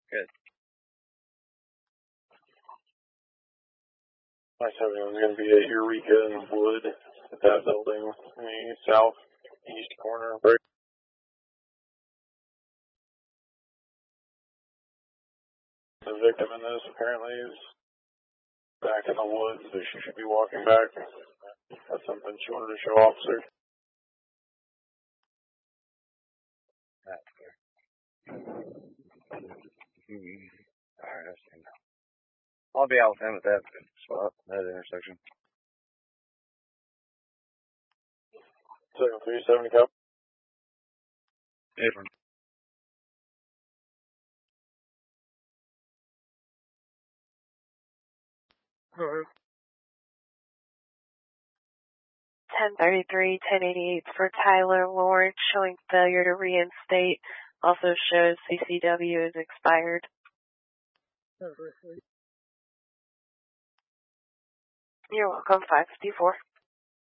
Good. My 7 was going to be at Eureka and Wood at that building in the southeast corner. Right. The victim in this apparently is back in the woods, so she should be walking back. That's something she wanted to show officer. That's fair. Alright, that's fine. I'll be out with him at that spot, that intersection. 370 cup. Different. Alright. 1033, 1088 for Tyler Lawrence, showing failure to reinstate. Also shows CCW is expired. You're welcome, 554.